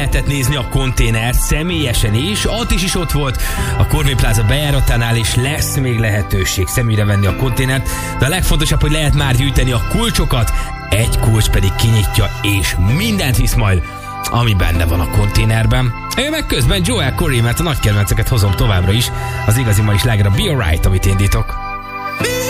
lehetett nézni a konténert személyesen is, is ott volt a Corvin Plaza bejáratánál, és lesz még lehetőség szemügyre venni a konténert, de a legfontosabb, hogy lehet már gyűjteni a kulcsokat, egy kulcs pedig kinyitja, és mindent visz majd, ami benne van a konténerben. Én meg közben Joel Corey, mert a nagy kedvenceket hozom továbbra is, az igazi ma is lágra Be Alright, amit indítok.